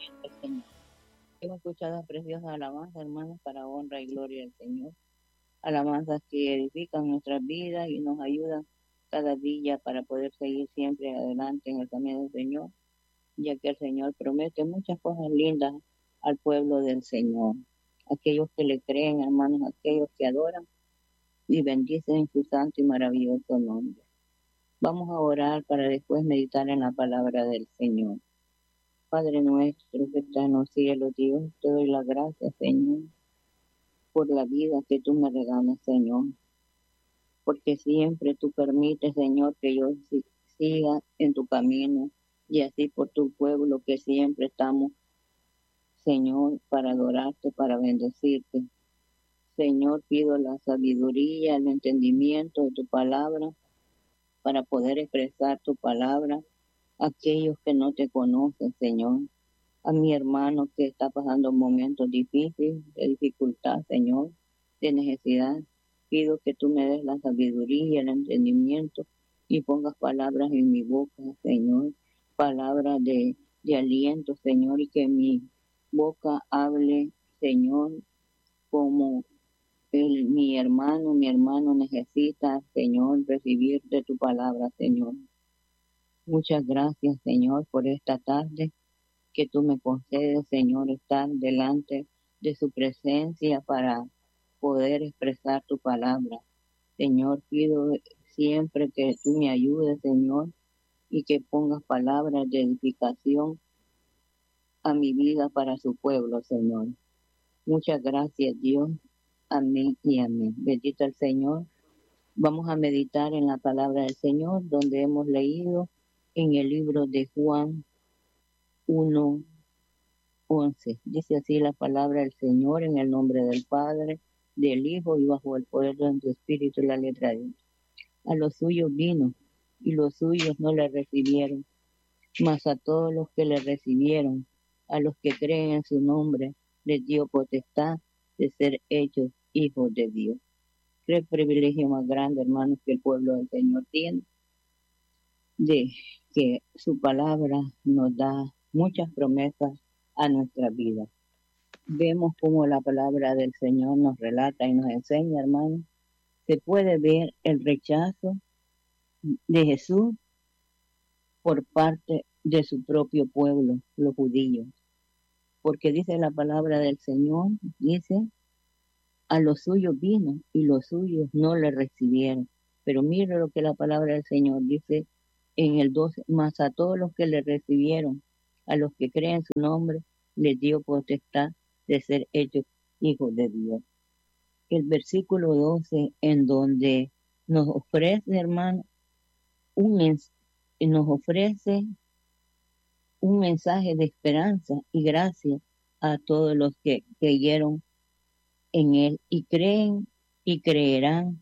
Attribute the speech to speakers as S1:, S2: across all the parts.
S1: al Señor. Hemos escuchado preciosas alabanzas, hermanos, para honra y gloria del Señor. Alabanzas que edifican nuestras vidas y nos ayudan cada día para poder seguir siempre adelante en el camino del Señor, ya que el Señor promete muchas cosas lindas al pueblo del Señor. Aquellos que le creen, hermanos, aquellos que adoran y bendicen su santo y maravilloso nombre. Vamos a orar para después meditar en la palabra del Señor. Padre nuestro que estás en los cielos, Dios, te doy las gracias, Señor, por la vida que tú me regalas, Señor, porque siempre tú permites, Señor, que yo siga en tu camino y así por tu pueblo que siempre estamos, Señor, para adorarte, para bendecirte. Señor, pido la sabiduría, el entendimiento de tu palabra para poder expresar tu palabra a aquellos que no te conocen, Señor. A mi hermano que está pasando momentos difíciles, de dificultad, Señor, de necesidad. Pido que tú me des la sabiduría, el entendimiento y pongas palabras en mi boca, Señor, palabras de aliento, Señor, y que mi boca hable, Señor, como mi hermano necesita, Señor, recibir de tu palabra, Señor. Muchas gracias, Señor, por esta tarde que tú me concedes, Señor, estar delante de su presencia para poder expresar tu palabra. Señor, pido siempre que tú me ayudes, Señor, y que pongas palabras de edificación a mi vida para su pueblo, Señor. Muchas gracias, Dios. Amén y amén. Bendito el Señor. Vamos a meditar en la palabra del Señor, donde hemos leído en el libro de Juan 1:11. Dice así la palabra del Señor en el nombre del Padre, del Hijo y bajo el poder de tu Espíritu, la letra de Dios. A los suyos vino y los suyos no le recibieron, mas a todos los que le recibieron, a los que creen en su nombre, les dio potestad de ser hechos hijos de Dios. Qué privilegio más grande, hermanos, que el pueblo del Señor tiene, de que su palabra nos da muchas promesas a nuestra vida. Vemos cómo la palabra del Señor nos relata y nos enseña, hermanos. Se puede ver el rechazo de Jesús por parte de su propio pueblo, los judíos. Porque dice la palabra del Señor, dice, a los suyos vino y los suyos no le recibieron. Pero mire lo que la palabra del Señor dice en el 12, más a todos los que le recibieron, a los que creen en su nombre, les dio potestad de ser hechos hijos de Dios. El versículo 12, en donde nos ofrece, hermano, nos ofrece un mensaje de esperanza y gracia a todos los que creyeron en Él y creen y creerán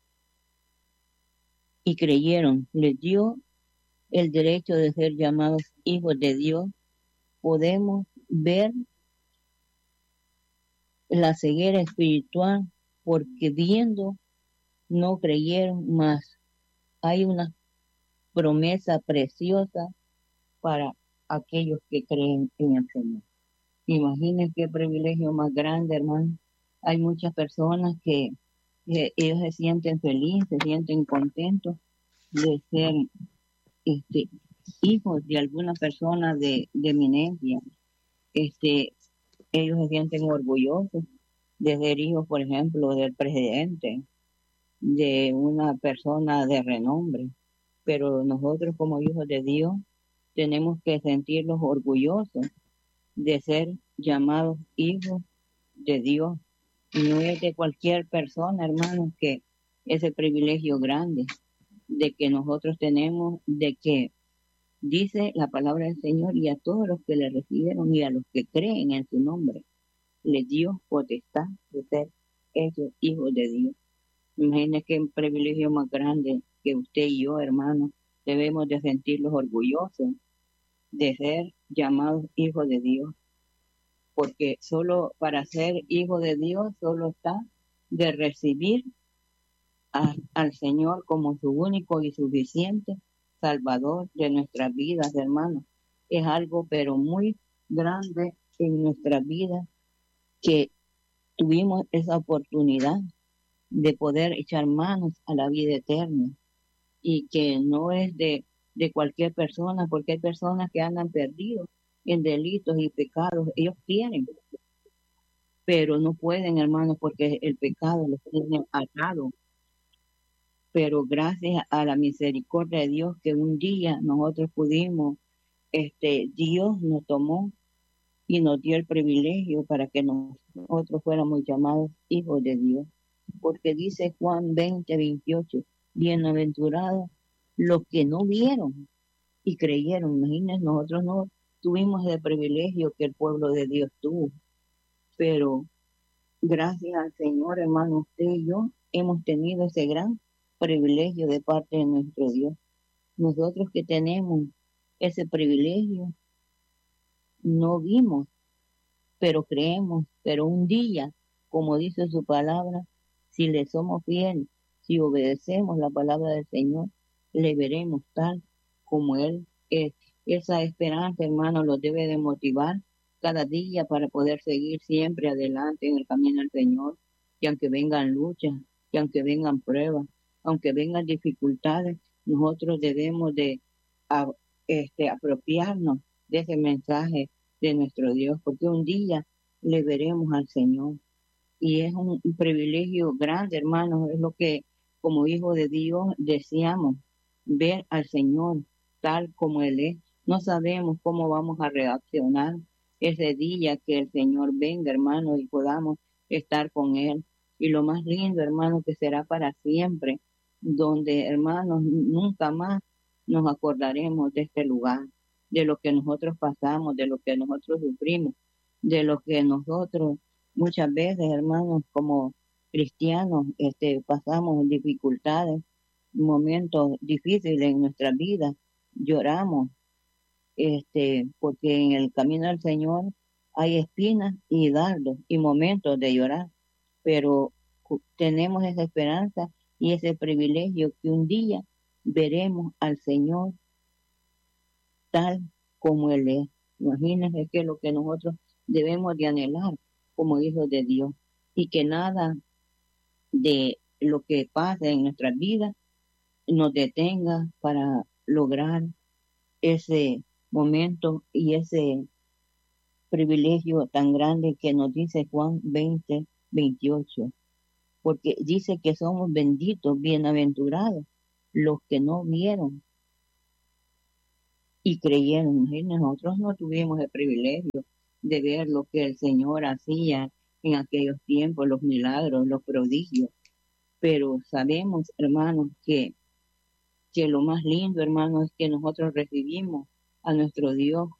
S1: y creyeron. Les dio el derecho de ser llamados hijos de Dios. Podemos ver la ceguera espiritual porque viendo no creyeron, más hay una promesa preciosa para aquellos que creen en el Señor. Imaginen qué privilegio más grande, hermano. Hay muchas personas que ellos se sienten felices, se sienten contentos de ser hijos de alguna persona de eminencia. Ellos se sienten orgullosos de ser hijos, por ejemplo, del presidente, de una persona de renombre. Pero nosotros como hijos de Dios tenemos que sentirnos orgullosos de ser llamados hijos de Dios. No es de cualquier persona, hermanos, que ese privilegio grande de que nosotros tenemos, de que dice la palabra del Señor, y a todos los que le recibieron y a los que creen en su nombre, les dio potestad de ser hechos hijos de Dios. Imagínense qué privilegio más grande que usted y yo, hermanos, debemos de sentirnos orgullosos de ser llamados hijos de Dios, porque solo para ser hijo de Dios solo está de recibir al Señor como su único y suficiente Salvador de nuestras vidas, hermanos. Es algo pero muy grande en nuestra vida que tuvimos esa oportunidad de poder echar manos a la vida eterna y que no es de cualquier persona, porque hay personas que andan perdidos en delitos y pecados. Ellos quieren, pero no pueden, hermanos, porque el pecado los tiene atados. Pero gracias a la misericordia de Dios que un día nosotros pudimos, Dios nos tomó y nos dio el privilegio para que nosotros fuéramos llamados hijos de Dios. Porque dice Juan 20:28, bienaventurados los que no vieron y creyeron. Imagínense, nosotros no tuvimos el privilegio que el pueblo de Dios tuvo, pero gracias al Señor, hermano, usted y yo hemos tenido ese gran privilegio de parte de nuestro Dios. Nosotros que tenemos ese privilegio, no vimos, pero creemos, pero un día, como dice su palabra, si le somos fieles, si obedecemos la palabra del Señor, le veremos tal como Él es. Esa esperanza, hermano, los debe de motivar cada día para poder seguir siempre adelante en el camino del Señor. Y aunque vengan luchas, y aunque vengan pruebas, aunque vengan dificultades, nosotros debemos de a- apropiarnos de ese mensaje de nuestro Dios, porque un día le veremos al Señor. Y es un privilegio grande, hermanos, es lo que como hijo de Dios deseamos, ver al Señor tal como Él es. No sabemos cómo vamos a reaccionar ese día que el Señor venga, hermanos, y podamos estar con Él. Y lo más lindo, hermanos, que será para siempre, donde, hermanos, nunca más nos acordaremos de este lugar, de lo que nosotros pasamos, de lo que nosotros sufrimos, de lo que nosotros muchas veces, hermanos, como cristianos, pasamos dificultades, momentos difíciles en nuestra vida, lloramos, porque en el camino del Señor hay espinas y dardos y momentos de llorar, pero tenemos esa esperanza y ese privilegio que un día veremos al Señor tal como Él es. Imagínense que es lo que nosotros debemos de anhelar como hijos de Dios y que nada de lo que pase en nuestras vidas nos detenga para lograr ese momento y ese privilegio tan grande que nos dice Juan 20:28, porque dice que somos benditos, bienaventurados, los que no vieron y creyeron. Imagínense, nosotros no tuvimos el privilegio de ver lo que el Señor hacía en aquellos tiempos, los milagros, los prodigios, pero sabemos, hermanos, que lo más lindo, hermanos, es que nosotros recibimos a nuestro Dios